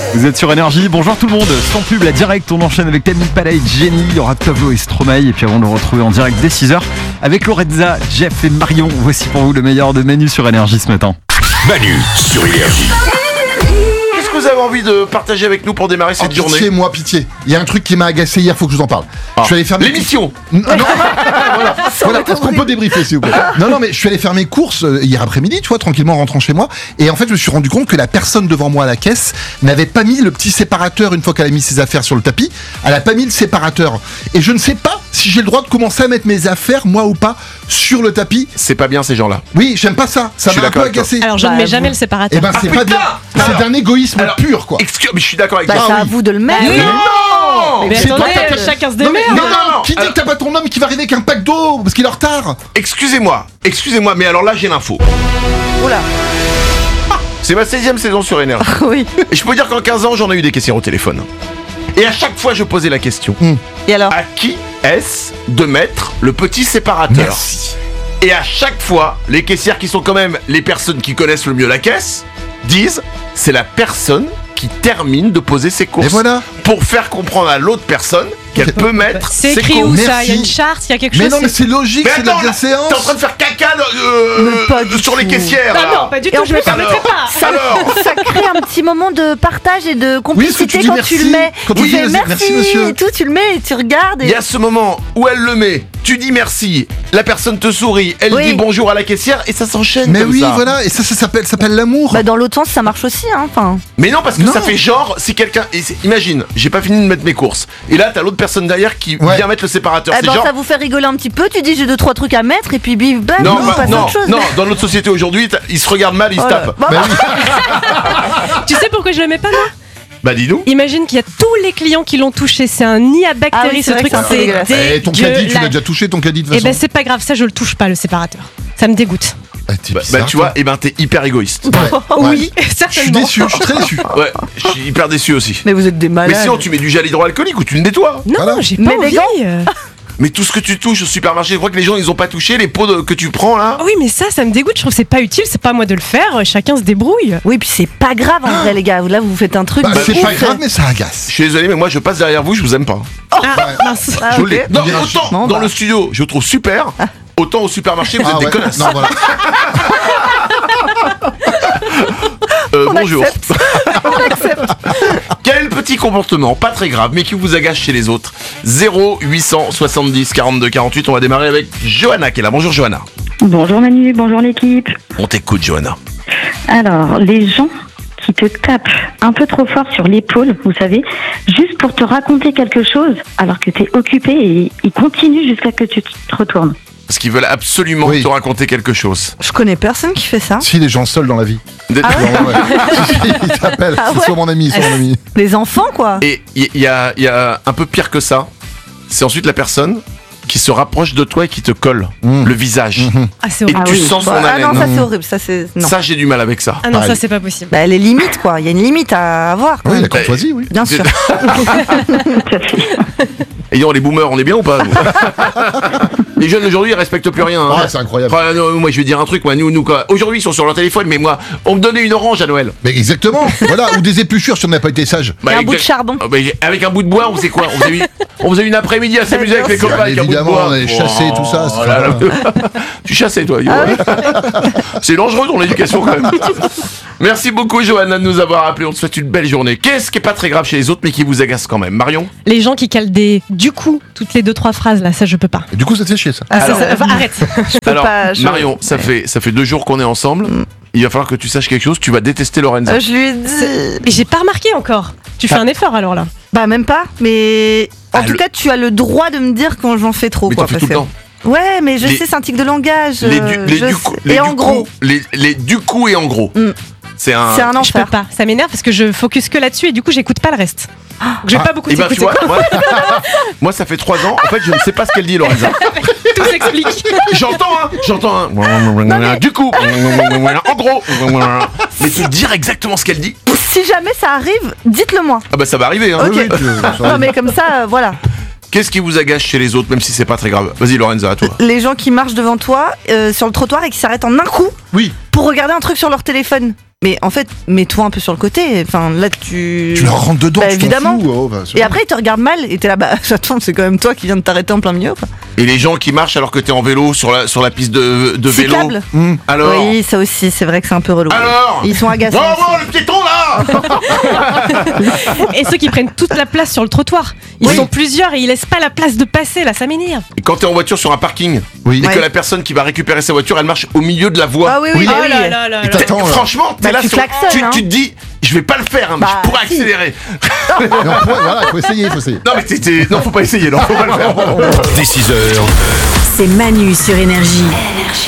Vous êtes sur Énergie, bonjour tout le monde. Sans pub, la direct, on enchaîne avec Camille Palais et Jenny. Il y aura Pablo et Stromae. Et puis avant de le retrouver en direct dès 6h avec Lorenza, Jeff et Marion. Voici pour vous le meilleur de Manu sur Énergie ce matin. Manu sur Énergie. Qu'est-ce que vous avez envie de partager avec nous pour démarrer cette journée? Pitié, moi, pitié. Il y a un truc qui m'a agacé hier, faut que je vous en parle. Je suis allé faire l'émission. Voilà, est-ce qu'on peut débriefer, s'il vous plaît? Non, mais je suis allé faire mes courses hier après-midi, tu vois, tranquillement en rentrant chez moi. Et en fait, je me suis rendu compte que la personne devant moi à la caisse n'avait pas mis le petit séparateur une fois qu'elle a mis ses affaires sur le tapis. Elle a pas mis le séparateur. Et je ne sais pas si j'ai le droit de commencer à mettre mes affaires, moi ou pas, sur le tapis. C'est pas bien ces gens-là. Oui, j'aime pas ça. Ça m'a un peu agacé. Alors je ne mets jamais le séparateur. Eh ben, c'est pas bien. C'est d'un égoïsme pur, quoi. Mais je suis d'accord avec Bah, toi. c'est à vous de le mettre. Non. Mais C'est toi, attendez, t'as- chacun se Non, démerde. non, qui dit que t'as pas ton homme qui va arriver avec un pack d'eau parce qu'il est en retard? Excusez-moi, mais alors là j'ai l'info. Oula. C'est ma 16e saison sur Énergie. Oui. Et je peux dire qu'en 15 ans j'en ai eu des caissières au téléphone. Et à chaque fois je posais la question. Et alors? À qui est-ce de mettre le petit séparateur? Merci. Et à chaque fois, les caissières qui sont quand même les personnes qui connaissent le mieux la caisse disent c'est la personne qui termine de poser ses courses. Et voilà. Pour faire comprendre à l'autre personne qu'elle peut mettre C'est ses écrit courses. où ça? Merci. Il y a une charte, il y a quelque Mais chose. non, mais c'est logique, Mais c'est de la attends, là, bienséance. t'es en train de faire caca Mais pas du sur les tout. caissières Ah là. non, pas du Et tout, en je me plus, permettrai pas. Alors Ça crée un petit moment de partage et de Oui, parce que tu complicité dis quand merci. tu le mets. Quand on Tu dit fais merci, merci monsieur. et tout, tu le mets et tu regardes. il y a ce moment où elle le met, tu dis merci, la personne te sourit, elle Oui. dit bonjour à la caissière et ça s'enchaîne Mais comme oui, ça. voilà, et ça s'appelle l'amour. Bah, dans l'autre sens, ça marche aussi, hein. Enfin. Mais non, parce que Non. ça fait genre, si quelqu'un... Imagine, j'ai pas fini de mettre mes courses. Et là, t'as l'autre personne derrière qui Ouais. vient mettre le séparateur. Eh C'est ben, genre... ça vous fait rigoler un petit peu. Tu dis j'ai 2-3 trucs à mettre et puis bif bam, Non, on bah, passe à non, autre chose. non, dans notre société aujourd'hui, ils se regardent mal, ils se Oh là. tapent. Bah, Bah oui. Tu sais pourquoi je le mets pas, moi? Bah dis-nous. Imagine qu'il y a tous les clients qui l'ont touché. C'est un nid à Ah bactéries, oui, ce c'est vrai truc. que c'est un peu C'est dégueulasse. Eh, ton caddie, tu l'as dégueulasse. déjà touché, ton caddie de toute Eh façon. ben c'est pas grave, ça je le touche pas, le séparateur. Ça me dégoûte. Ah, t'es Bah, bizarre, tu vois, toi. et ben t'es hyper égoïste. Ouais. Oui, Je suis certainement. déçu, je suis très déçu. Ouais, je suis hyper déçu aussi. Mais vous êtes des Mais malades. sinon, tu mets du gel hydroalcoolique ou tu le nettoies. Non, Voilà. j'ai pas Mais des envie. gants Mais tout ce que tu touches au supermarché, je crois que les gens, ils ont pas touché les pots que tu prends là. Oui, mais ça me dégoûte. Je trouve que c'est pas utile. C'est pas à moi de le faire. Chacun se débrouille. Oui, puis c'est pas grave en vrai, les gars. Là, vous faites un truc. Bah, de c'est ouf. pas grave, mais ça agace. Je suis désolé, mais moi, je passe derrière vous, je vous aime pas. Ah, mince. Ah, Je ok. l'ai. Non, Bien autant Bon, dans bah. le studio, je trouve super. Autant au supermarché, vous êtes des ouais. connasses. Non, voilà. Bonjour. Quel petit comportement, pas très grave, mais qui vous agace chez les autres? 0870 42 48. On va démarrer avec Johanna qui est là. Bonjour Johanna. Bonjour Manu, bonjour l'équipe. On t'écoute Johanna. Alors, les gens qui te tapent un peu trop fort sur l'épaule, vous savez, juste pour te raconter quelque chose alors que t'es occupé et ils continuent jusqu'à que tu te retournes. Parce qu'ils veulent absolument Oui. te raconter quelque chose. Je connais personne qui fait ça. Si, les gens seuls dans la vie. D'être- Non, ouais. Si, ils t'appellent. Ah ouais. C'est sur mon ami, sur mon ami. Les enfants, quoi. Et il y a un peu pire que ça. C'est ensuite la personne qui se rapproche de toi et qui te colle le visage. Ah, c'est Et horrible. tu sens son Ah haleine. non, ça c'est horrible. Ça c'est. Non. Ça, j'ai du mal avec ça. Ah non, Pareil. ça c'est pas possible. Bah, les limites, quoi. Il y a une limite à avoir. Quoi. Oui, la courtoisie, oui. Bien sûr. Tout à fait. Et dis donc, les boomers, on est bien ou pas nous Les jeunes aujourd'hui, ils respectent plus rien. Hein. Ouais, c'est incroyable. Enfin, non, moi, je vais dire un truc. Moi, nous, quoi. Aujourd'hui, ils sont sur leur téléphone, mais moi, on me donnait une orange à Noël. Mais exactement. Voilà, ou des épluchures si on n'a pas été sage. Bah, Et un bout de exact- charbon. Ah, bah, avec un bout de bois, on faisait quoi on faisait une après-midi à s'amuser avec les Bien sûr. copains avec un bout de Évidemment, bois. on allait chasser, tout ça, c'est là, là. pas- Tu chassais, toi. Yo. C'est dangereux ton éducation quand même. Merci beaucoup, Johanna, de nous avoir appelé. On te souhaite une belle journée. Qu'est-ce qui est pas très grave chez les autres, mais qui vous agace quand même? Marion? Les gens qui calent des du coup toutes les 2-3 phrases là, ça je peux pas. Et du coup, ça te fait chier, ça. Ah, Alors- arrête. Alors, pas, je- Marion, ça fait 2 jours qu'on est ensemble. Il va falloir que tu saches quelque chose. Tu vas détester Lorenza. Je lui ai dit. Mais j'ai pas remarqué encore. Tu fais un effort alors là. Bah, même pas. Mais en Ah, tout le- cas, tu as le droit de me dire quand j'en fais trop. mais quoi, t'en fais parce tout le que- temps. Ouais, mais je Les- sais, c'est un tic de langage. Les je du sais. coup, Et en gros, les du coup et en gros. C'est un. c'est un Je peux enfer. pas. Ça m'énerve parce que je focus que là-dessus et du coup j'écoute pas le reste. Donc, je vais pas beaucoup Et ben, tu t'écouter. vois, moi, ça fait 3 ans. En fait, je ne sais pas ce qu'elle dit, Lorenza. Tout s'explique. J'entends. Du coup, en gros. Mais te dire exactement ce qu'elle dit. Si jamais ça arrive, dites-le moi. Ah bah ça va arriver. Hein. Ok. Oui, ça Non, va. mais comme ça, voilà. Qu'est-ce qui vous agace chez les autres, même si c'est pas très grave? Vas-y, Lorenza, à toi. Les gens qui marchent devant toi sur le trottoir et qui s'arrêtent en un coup Oui. pour regarder un truc sur leur téléphone. Mais en fait, mets-toi un peu sur le côté. Enfin, là, tu leur rentres dedans, Bah, tu t'en évidemment. fous. Oh, bah, c'est Et bon. après, ils te regardent mal et t'es là, bah, attends, c'est quand même toi qui viens de t'arrêter en plein milieu. Quoi. Et les gens qui marchent alors que t'es en vélo sur la piste de vélo. Cyclable. Alors. Oui, ça aussi, c'est vrai que c'est un peu relou. Alors. Ils sont agaçants. Oh, le piéton là. Et ceux qui prennent toute la place sur le trottoir. Ils sont plusieurs et ils laissent pas la place de passer, là, ça m'énerve. Et quand t'es en voiture sur un parking Oui. et Ouais. que la personne qui va récupérer sa voiture, elle marche au milieu de la voie. Ah oui, oui, Oui. bah Oh oui. là là là Et là. t'attends, Franchement, t'es Bah, là tu sur. klaxonnes, hein. Tu te dis, je vais pas le faire, hein, mais Bah, je pourrais si. accélérer. Mais voilà, faut essayer. Non, mais non, faut pas essayer, non, faut pas le faire. Dès 6h, C'est Manu sur Énergie.